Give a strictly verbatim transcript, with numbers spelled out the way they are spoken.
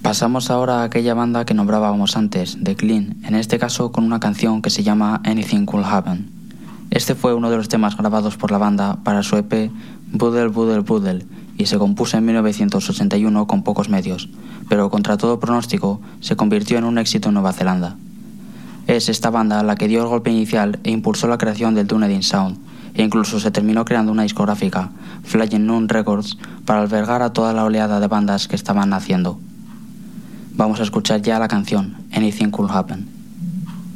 Pasamos ahora a aquella banda que nombrábamos antes, The Clean, en este caso con una canción que se llama Anything Could Happen. Este fue uno de los temas grabados por la banda para su E P Boodle Boodle Boodle y se compuso en mil novecientos ochenta y uno con pocos medios, pero contra todo pronóstico se convirtió en un éxito en Nueva Zelanda. Es esta banda la que dio el golpe inicial e impulsó la creación del Dunedin Sound, e incluso se terminó creando una discográfica, Flying Nun Records, para albergar a toda la oleada de bandas que estaban naciendo. Vamos a escuchar ya la canción Anything Could Happen.